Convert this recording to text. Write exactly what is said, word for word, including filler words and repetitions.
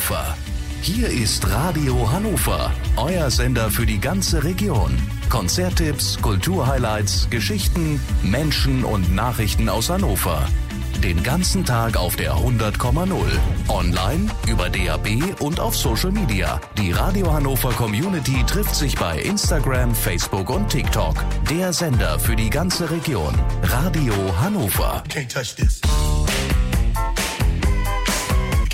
Hannover. Hier ist Radio Hannover, euer Sender für die ganze Region. Konzerttipps, Kulturhighlights, Geschichten, Menschen und Nachrichten aus Hannover. Den ganzen Tag auf der hundert Komma null. Online, über D A B und auf Social Media. Die Radio Hannover Community trifft sich bei Instagram, Facebook und TikTok. Der Sender für die ganze Region. Radio Hannover. Can't touch this.